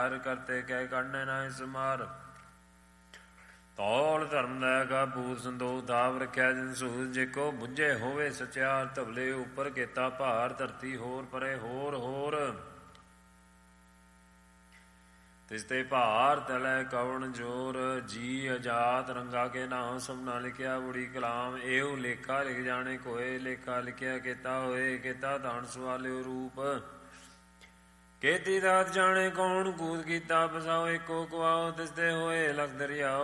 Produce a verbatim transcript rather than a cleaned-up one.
ਕਰਤੇ ਕਹਿ ਕੱਢਣੇ ਨਾ ਇਸ ਮਾਰ। ਤੌਲ ਧਰਮ ਦਾ ਕਾ ਪੂਤ ਸੰਦੋਖ ਤਾਪ ਰੱਖਿਆ ਜਿਨ ਸੂਝ। ਜੇ ਕੋ ਬੁੱਝੇ ਹੋਵੇ ਸਚਿਆਰ ਧਵਲੇ ਉੱਪਰ ਕੀਤਾ ਭਾਰ। ਧਰਤੀ ਹੋਰ ਪਰੇ ਹੋਰ ਹੋਰ ਤਿਸ ਤੇ ਭਾਰ ਤਲੈ ਕਵਣ ਜੋਰ। ਜੀ ਅਜਾਤ ਰੰਗਾ ਕੇ ਨਾਮ ਸਭਨਾ ਲਿਖਿਆ ਬੁੜੀ ਕਲਾਮ। ਇਹੋ ਲੇਖਾ ਲਿਖ ਜਾਣੇ ਕੋਏ ਲੇਖਾ ਲਿਖਿਆ ਕੀਤਾ ਹੋਏ। ਕੀਤਾ ਧਨ ਸਵਾਲਿਓ ਰੂਪ ਕੀਤੀ ਦਾਤ ਜਾਣੇ ਕੌਣ। ਕੂਦ ਕੀਤਾ ਪਸਾਓ ਏਕੋ ਕੁਆਓ ਤਿਸ ਤੇ ਹੋਏ ਲਖ ਦਰਿਆਓ।